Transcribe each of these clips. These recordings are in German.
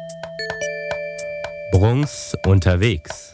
Brunks unterwegs.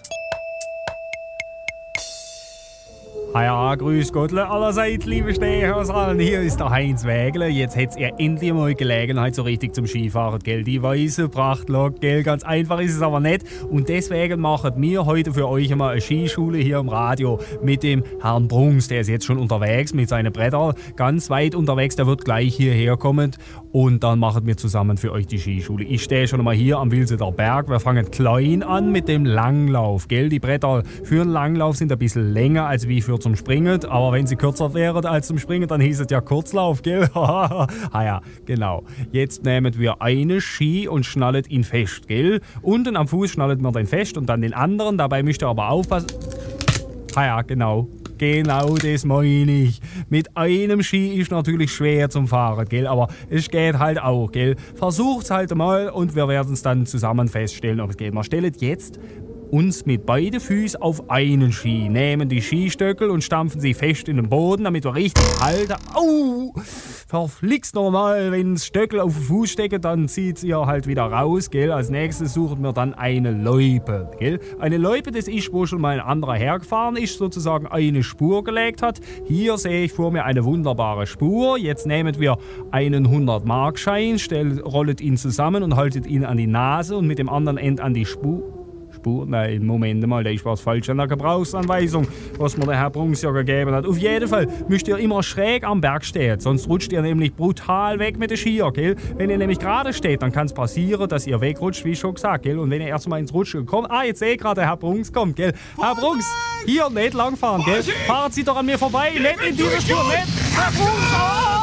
Ja, grüß Gottle allerseits, liebe Stehhörser. Hier ist der Heinz Wägele. Jetzt hättet ihr endlich mal Gelegenheit so richtig zum Skifahren, gell? Die weiße Prachtlok, gell? Ganz einfach ist es aber nicht. Und deswegen machen wir heute für euch einmal eine Skischule hier im Radio mit dem Herrn Brunks. Der ist jetzt schon unterwegs mit seinen Brettern. Ganz weit unterwegs, der wird gleich hierher kommen. Und dann machen wir zusammen für euch die Skischule. Ich stehe schon mal hier am Wilseder Berg. Wir fangen klein an mit dem Langlauf, gell? Die Bretter für den Langlauf sind ein bisschen länger als wie für zum Springen, aber wenn sie kürzer wären als zum Springen, dann hieß es ja Kurzlauf, gell? Ja, genau. Jetzt nehmen wir einen Ski und schnallen ihn fest, gell? Unten am Fuß schnallen wir den fest und dann den anderen. Dabei müsst ihr aber aufpassen. Ja, genau. Genau das meine ich. Mit einem Ski ist natürlich schwer zum Fahren, gell? Aber es geht halt auch, gell? Versucht's halt mal und wir werden es dann zusammen feststellen, ob es geht. Wir stellen jetzt uns mit beiden Füßen auf einen Ski, nehmen die Skistöckel und stampfen sie fest in den Boden, damit wir richtig halten. Au! Verflixt nochmal, wenn das Stöckel auf den Fuß steckt, dann zieht sie ja halt wieder raus, gell? Als nächstes suchen wir dann eine Loipe, gell? Eine Loipe, das ist, wo schon mal ein anderer hergefahren ist, sozusagen eine Spur gelegt hat. Hier sehe ich vor mir eine wunderbare Spur. Jetzt nehmen wir einen 100-Mark-Schein, rollet ihn zusammen und haltet ihn an die Nase und mit dem anderen End an die Spur. Nein, Moment mal, da ist was falsch an der Gebrauchsanweisung, was mir der Herr Brunks ja gegeben hat. Auf jeden Fall müsst ihr immer schräg am Berg stehen, sonst rutscht ihr nämlich brutal weg mit den Skiern, gell? Wenn ihr nämlich gerade steht, dann kann es passieren, dass ihr wegrutscht, wie schon gesagt, gell? Und wenn ihr erstmal ins Rutschen kommt, jetzt sehe ich gerade, der Herr Brunks kommt, gell? Herr Brunks, hier nicht langfahren, gell? Fahren Sie doch an mir vorbei, nicht in diese Spur, nicht! Herr Brunks,